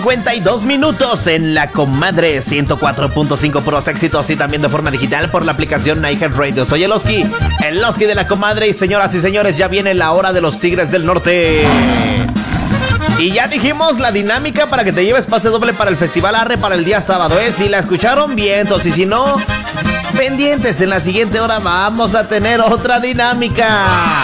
52 minutos en La Comadre 104.5 puros éxitos y también de forma digital por la aplicación Night Radio. Soy el Oski de La Comadre, y señoras y señores, ya viene la hora de los Tigres del Norte. Y ya dijimos la dinámica para que te lleves pase doble para el Festival Arre para el día sábado, ¿eh? Si la escucharon, vientos, y si no, pendientes, en la siguiente hora vamos a tener otra dinámica.